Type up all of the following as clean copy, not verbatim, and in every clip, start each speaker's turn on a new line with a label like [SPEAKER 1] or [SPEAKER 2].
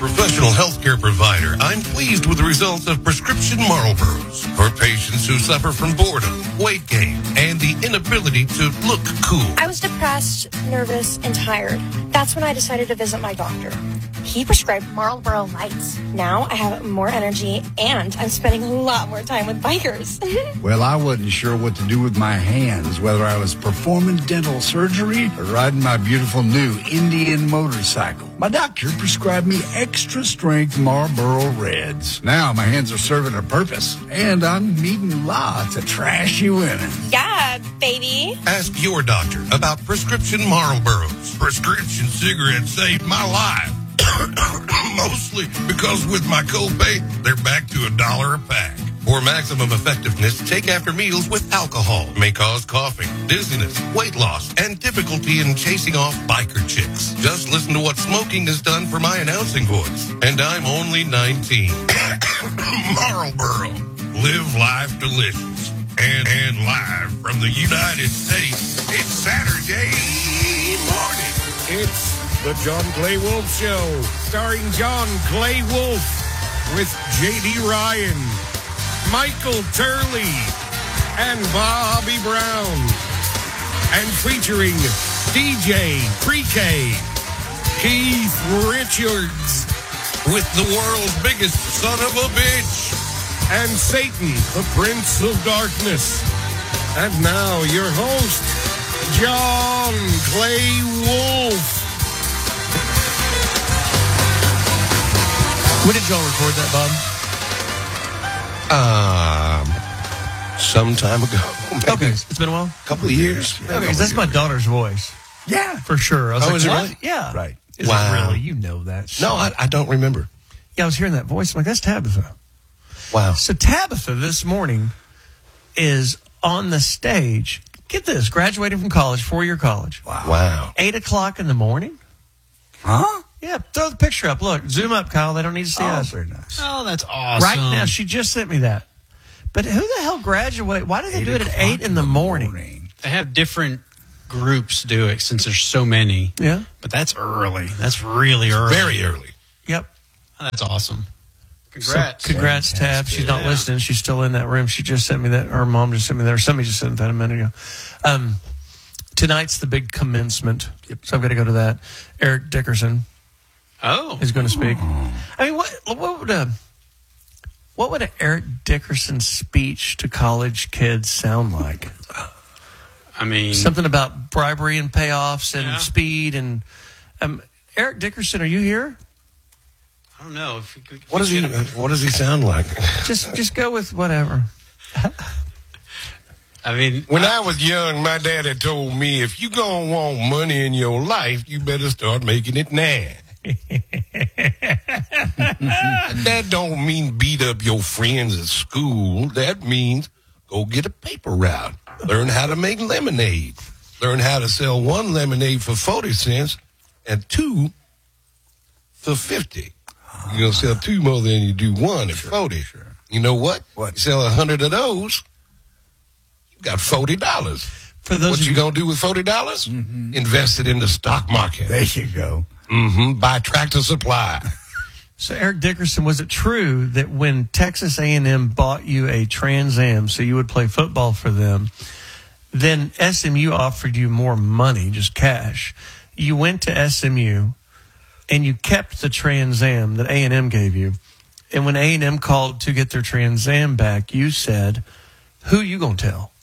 [SPEAKER 1] professional healthcare provider, I'm pleased with the results of prescription Marlboros for patients who suffer from boredom, weight gain, and the inability to look cool.
[SPEAKER 2] I was depressed, nervous, and tired. That's when I decided to visit my doctor. He prescribed Marlboro Lights. Now I have more energy, and I'm spending a lot more time with bikers.
[SPEAKER 3] Well, I wasn't sure what to do with my hands, whether I was performing dental surgery or riding my beautiful new Indian motorcycle. My doctor prescribed me extra-strength Marlboro Reds. Now my hands are serving a purpose, and I'm meeting lots of trashy women.
[SPEAKER 2] Yeah, baby.
[SPEAKER 1] Ask your doctor about prescription Marlboros. Prescription cigarettes saved my life. Mostly because with my copay, they're back to $1 a pack. For maximum effectiveness, take after meals with alcohol. May cause coughing, dizziness, weight loss, and difficulty in chasing off biker chicks. Just listen to what smoking has done for my announcing voice. And I'm only 19. Marlboro. Live life delicious. And live from the United States, it's Saturday morning.
[SPEAKER 4] It's the John Clay Wolf Show, starring John Clay Wolf with J.D. Ryan, Michael Turley, and Bobby Brown, and featuring DJ Pre-K, Keith Richards,
[SPEAKER 1] With the world's biggest son of a bitch.
[SPEAKER 4] and Satan, the Prince of Darkness. And now your host, John Clay Wolf.
[SPEAKER 5] When did y'all record that, Bob?
[SPEAKER 1] Some time ago.
[SPEAKER 5] Okay, it's been a while.
[SPEAKER 1] A couple of years.
[SPEAKER 5] Okay, 'cause that's my daughter's voice.
[SPEAKER 3] Yeah.
[SPEAKER 5] For sure. I was like,
[SPEAKER 1] is it
[SPEAKER 5] what?
[SPEAKER 1] really?
[SPEAKER 5] Yeah.
[SPEAKER 3] Right.
[SPEAKER 5] Is
[SPEAKER 1] Wow.
[SPEAKER 5] it really? You know that.
[SPEAKER 1] No, I don't remember.
[SPEAKER 5] Yeah, I was hearing that voice. I'm like, that's Tabitha.
[SPEAKER 1] Wow.
[SPEAKER 5] So Tabitha this morning is on the stage. Get this, graduating from college, 4-year college.
[SPEAKER 1] Wow.
[SPEAKER 5] 8 o'clock in the morning.
[SPEAKER 3] Huh?
[SPEAKER 5] Yeah, throw the picture up. Look, zoom up, Kyle. They don't need to see
[SPEAKER 3] Oh,
[SPEAKER 5] us.
[SPEAKER 3] very nice.
[SPEAKER 6] Oh, that's awesome.
[SPEAKER 5] Right now, she just sent me that. But who the hell graduate? Why do they do it at 8 in the morning?
[SPEAKER 6] They have different groups do it since there's so many.
[SPEAKER 5] Yeah.
[SPEAKER 6] But that's early. That's really early.
[SPEAKER 1] Very early.
[SPEAKER 5] Yep.
[SPEAKER 6] Oh, that's awesome. Congrats.
[SPEAKER 5] So, congrats, Tab. She's not listening. She's still in that room. She just sent me that. Her mom just sent me that. Or somebody just sent that a minute ago. Tonight's the big commencement. So I've got to go to that. Eric Dickerson
[SPEAKER 6] Oh.
[SPEAKER 5] is going to speak. I mean, what would an Eric Dickerson speech to college kids sound like?
[SPEAKER 6] I mean,
[SPEAKER 5] Something about bribery and payoffs and
[SPEAKER 6] Yeah.
[SPEAKER 5] speed and Eric Dickerson, are you here?
[SPEAKER 6] I don't know. If we could,
[SPEAKER 1] What does he sound like?
[SPEAKER 5] Just go with whatever.
[SPEAKER 6] I mean,
[SPEAKER 1] When I was young, my daddy told me, if you gonna want money in your life, you better start making it now. That don't mean beat up your friends at school. That means go get a paper route. Learn how to make lemonade. Learn how to sell one lemonade for 40 cents and two for 50. You're going to sell two more than you do one at 40.
[SPEAKER 3] Sure.
[SPEAKER 1] You know what?
[SPEAKER 3] What?
[SPEAKER 1] You sell 100 of those, you got $40.
[SPEAKER 5] For those
[SPEAKER 1] What
[SPEAKER 5] of
[SPEAKER 1] you going to do with $40? Invest it in the stock market.
[SPEAKER 3] There you go.
[SPEAKER 1] Buy Tractor Supply.
[SPEAKER 5] So Eric Dickerson, was it true that when Texas A&M bought you a Trans Am so you would play football for them, then SMU offered you more money, just cash? You went to SMU and you kept the Trans Am that A&M gave you. And when A&M called to get their Trans Am back, you said, who you going to tell?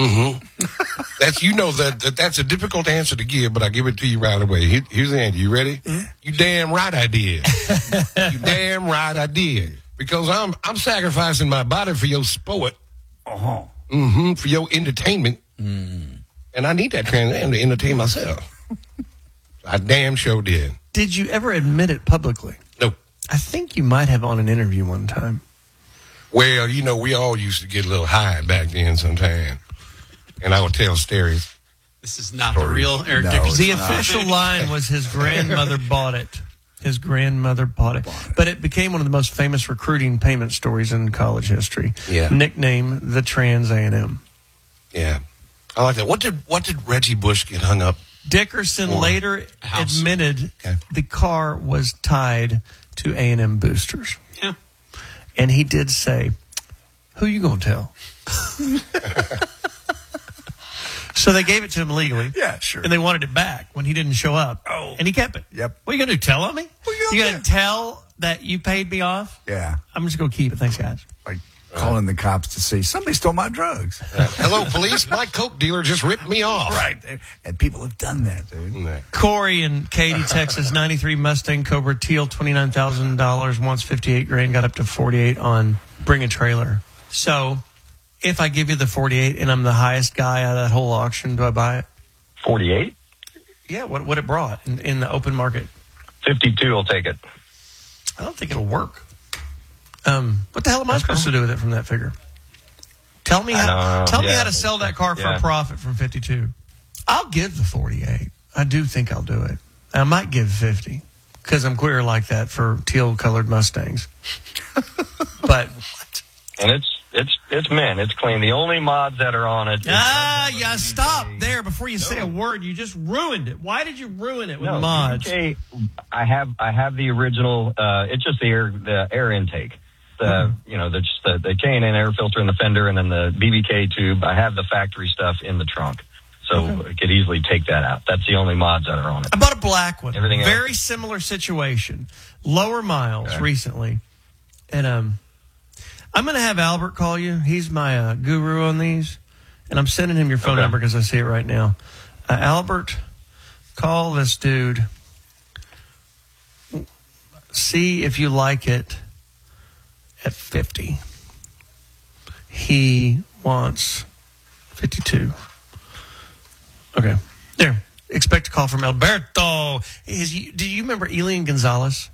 [SPEAKER 1] That's a difficult answer to give, but I give it to you right away. Here's the answer. You ready? You damn right I did. You damn right I did. Because I'm sacrificing my body for your sport. For your entertainment. And I need that Trans Am to entertain myself. I damn sure did.
[SPEAKER 5] Did you ever admit it publicly?
[SPEAKER 1] Nope.
[SPEAKER 5] I think you might have on an interview one time.
[SPEAKER 1] Well, we all used to get a little high back then sometime. And I would tell stories.
[SPEAKER 6] this is not the real Eric
[SPEAKER 3] No,
[SPEAKER 6] Dickerson.
[SPEAKER 5] The official line was his grandmother bought it. His grandmother bought it. But it became one of the most famous recruiting payment stories in college history.
[SPEAKER 1] Yeah.
[SPEAKER 5] Nicknamed the Trans A&M.
[SPEAKER 1] Yeah. I like that. What did Reggie Bush get hung up
[SPEAKER 5] Dickerson later admitted the car was tied to A&M boosters.
[SPEAKER 6] Yeah.
[SPEAKER 5] And he did say, who you going to tell? So they gave it to him legally.
[SPEAKER 3] Yeah, sure.
[SPEAKER 5] And they wanted it back when he didn't show up.
[SPEAKER 3] Oh.
[SPEAKER 5] And he kept it.
[SPEAKER 3] Yep.
[SPEAKER 5] What are you going to do, tell on me? You going to tell that you paid me off?
[SPEAKER 3] Yeah.
[SPEAKER 5] I'm just going to keep it. Thanks, guys.
[SPEAKER 3] Like calling the cops to say, somebody stole my drugs.
[SPEAKER 4] Hello, police. My Coke dealer just ripped me off.
[SPEAKER 3] Right. And people have done that, dude.
[SPEAKER 5] Corey in Katy, Texas, 93 Mustang Cobra Teal, $29,000, wants 58 grand, got up to 48 on Bring a Trailer. So if I give you the 48 and I'm the highest guy out of that whole auction, do I buy it?
[SPEAKER 7] 48?
[SPEAKER 5] Yeah, what it brought in the open market.
[SPEAKER 7] 52 will take it.
[SPEAKER 5] I don't think it'll work. What the hell am I supposed to do with it from that figure? Tell me how to sell that car for a profit from 52. I'll give the 48. I do think I'll do it. I might give 50 because I'm queer like that for teal-colored Mustangs. But
[SPEAKER 7] And it's men. It's clean. The only mods that are on it.
[SPEAKER 5] yeah, stop there before you say a word. You just ruined it. Why did you ruin it with mods?
[SPEAKER 7] Okay, I have the original. It's just the air intake. The K&N air filter in the fender, and then the BBK tube. I have the factory stuff in the trunk, so I could easily take that out. That's the only mods that are on it.
[SPEAKER 5] I bought a black one.
[SPEAKER 7] Everything else?
[SPEAKER 5] Very similar situation. Lower miles recently, and I'm going to have Albert call you. He's my guru on these, and I'm sending him your phone number because I see it right now. Albert, call this dude. See if you like it at 50. He wants 52. Okay. There. Expect a call from Alberto. Do you remember Elian Gonzalez?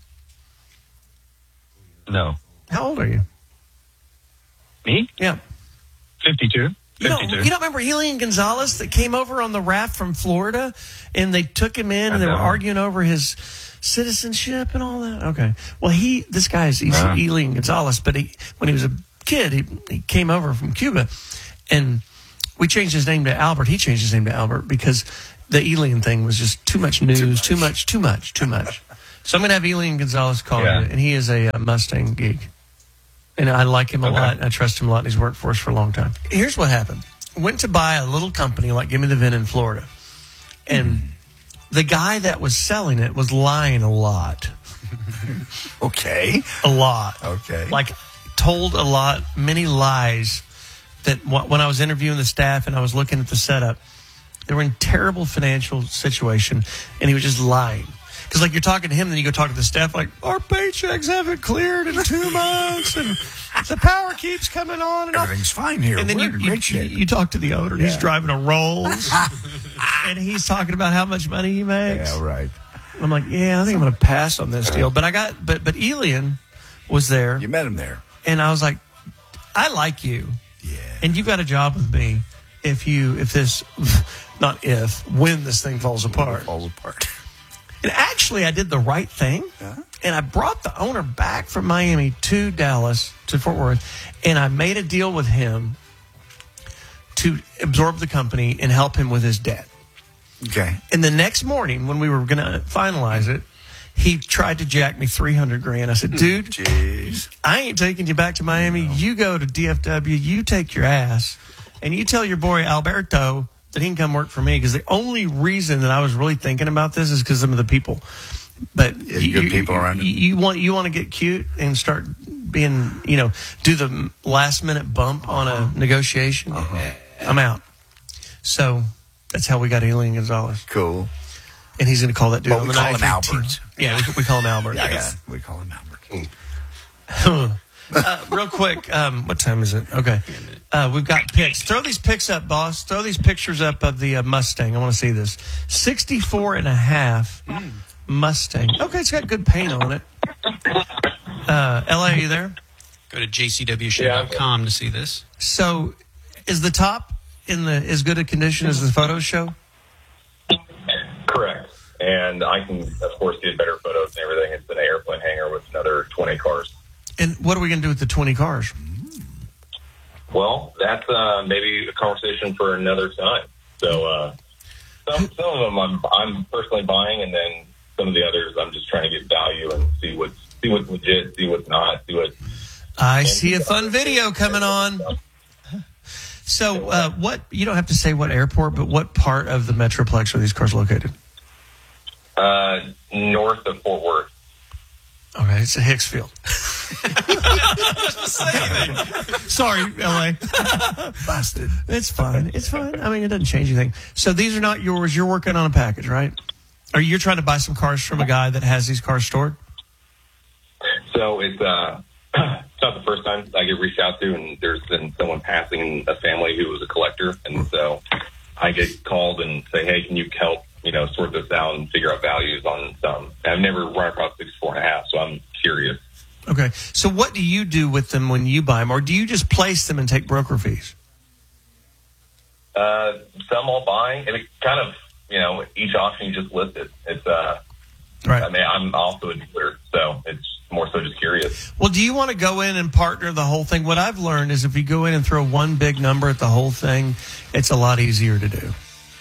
[SPEAKER 7] No.
[SPEAKER 5] How old are you?
[SPEAKER 7] Me?
[SPEAKER 5] Yeah.
[SPEAKER 7] 52.
[SPEAKER 5] You don't remember Elian Gonzalez that came over on the raft from Florida and they took him in and they were arguing over his citizenship and all that? Okay. Well, this guy's Elian Gonzalez, but when he was a kid, he came over from Cuba and we changed his name to Albert. He changed his name to Albert because the Elian thing was just too much news, too much. So I'm going to have Elian Gonzalez call you, and he is a Mustang geek. And I like him a lot. I trust him a lot, and he's worked for us for a long time. Here's what happened. Went to buy a little company like Gimme the VIN in Florida. And the guy that was selling it was lying a lot.
[SPEAKER 3] Okay.
[SPEAKER 5] A lot.
[SPEAKER 3] Okay.
[SPEAKER 5] Like, told a lot, many lies that when I was interviewing the staff and I was looking at the setup, they were in terrible financial situation, and he was just lying. Because, like, you're talking to him, then you go talk to the staff, like, our paychecks haven't cleared in 2 months, and the power keeps coming on. And
[SPEAKER 3] everything's fine here.
[SPEAKER 5] And then
[SPEAKER 3] We're in great shape.
[SPEAKER 5] you talk to the owner, and he's driving a Rolls, and he's talking about how much money he makes.
[SPEAKER 3] Yeah, right.
[SPEAKER 5] I'm like, I think I'm going to pass on this deal. But but Elian was there.
[SPEAKER 3] You met him there.
[SPEAKER 5] And I was like, I like you.
[SPEAKER 3] Yeah.
[SPEAKER 5] And you've got a job with me when this thing falls apart. And actually, I did the right thing, and I brought the owner back from Miami to Dallas, to Fort Worth, and I made a deal with him to absorb the company and help him with his debt.
[SPEAKER 3] Okay.
[SPEAKER 5] And the next morning, when we were going to finalize it, he tried to jack me $300,000. I said, dude,
[SPEAKER 3] jeez,
[SPEAKER 5] I ain't taking you back to Miami. No. You go to DFW, you take your ass, and you tell your boy Alberto that he can come work for me, because the only reason that I was really thinking about this is because some of the people. But
[SPEAKER 3] good people around
[SPEAKER 5] you want to get cute and start being, do the last minute bump on a negotiation. I'm out. So that's how we got Elian Gonzalez.
[SPEAKER 3] Cool.
[SPEAKER 5] And he's going to call that dude.
[SPEAKER 3] Well, we call him Albert.
[SPEAKER 5] Yeah, we call him Albert.
[SPEAKER 3] We call him Albert.
[SPEAKER 5] Real quick, what time is it? Okay. We've got pics. Throw these pics up, boss. Throw these pictures up of the Mustang. I want to see this. 64.5 Mustang. Okay, it's got good paint on it. LA, are you there?
[SPEAKER 6] Go to jcwshow.com to see this.
[SPEAKER 5] So, is the top in as good a condition as the photos show?
[SPEAKER 8] Correct. And I can, of course, get better photos and everything. It's an airplane hangar with another 20 cars.
[SPEAKER 5] And what are we going to do with the 20 cars?
[SPEAKER 8] Well, that's maybe a conversation for another time. So Some of them I'm personally buying, and then some of the others I'm just trying to get value and see what's legit, see what's not, see what.
[SPEAKER 5] I see a fun video coming on. So, what you don't have to say what airport, but what part of the Metroplex are these cars located?
[SPEAKER 8] North of Fort Worth.
[SPEAKER 5] All right, it's a Hicksfield. Sorry, LA.
[SPEAKER 3] Busted.
[SPEAKER 5] It's fine. It's fine. I mean, it doesn't change anything. So these are not yours. You're working on a package, right? Or you're trying to buy some cars from a guy that has these cars stored?
[SPEAKER 8] So it's not the first time I get reached out to, and there's been someone passing in a family who was a collector, and so I get called and say, hey, can you help, sort this out and figure out values on some. I've never run across 64.5, so I'm curious.
[SPEAKER 5] Okay. So what do you do with them when you buy them, or do you just place them and take broker fees?
[SPEAKER 8] Some I'll buy, and it kind of, each auction you just list it. It's,
[SPEAKER 5] right.
[SPEAKER 8] I mean, I'm also a dealer, so it's more so just curious.
[SPEAKER 5] Well, do you want to go in and partner the whole thing? What I've learned is if you go in and throw one big number at the whole thing, it's a lot easier to do.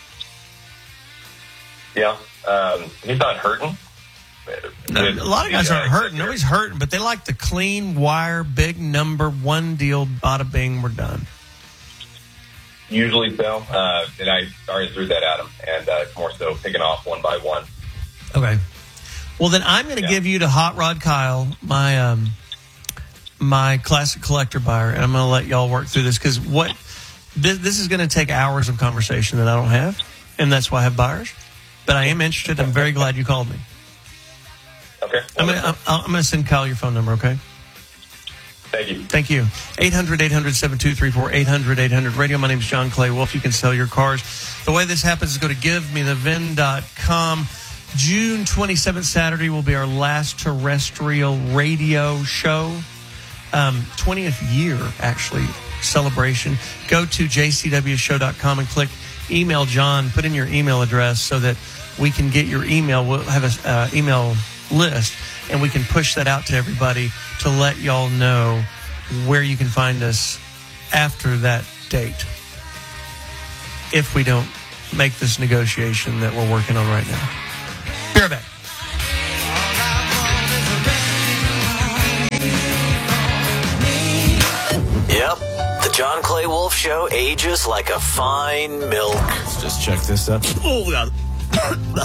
[SPEAKER 8] Yeah. He's not hurting.
[SPEAKER 5] No, a lot of guys aren't hurting. Nobody's hurting, but they like the clean wire, big number, one deal, bada bing, we're done.
[SPEAKER 8] Usually so. And I already threw that at him, and it's more so picking off one by one.
[SPEAKER 5] Okay. Well, then I'm going to give you to Hot Rod Kyle, my my classic collector buyer, and I'm going to let y'all work through this because this is going to take hours of conversation that I don't have, and that's why I have buyers. But I am interested. I'm very glad you called me.
[SPEAKER 8] Okay.
[SPEAKER 5] I'm going to send Kyle your phone number, okay?
[SPEAKER 8] Thank you.
[SPEAKER 5] Thank you. 800-800-7234, 800-800-RADIO. My name is John Clay Wolf. You can sell your cars. The way this happens is go to givemethevin.com. June 27th, Saturday, will be our last terrestrial radio show. 20th year, actually, celebration. Go to jcwshow.com and click email John. Put in your email address so that we can get your email. We'll have an email list, and we can push that out to everybody to let y'all know where you can find us after that date if we don't make this negotiation that we're working on right now. Be right back.
[SPEAKER 9] Yep, the John Clay Wolf Show ages like a fine milk.
[SPEAKER 10] Let's just check this up.
[SPEAKER 9] Oh, God.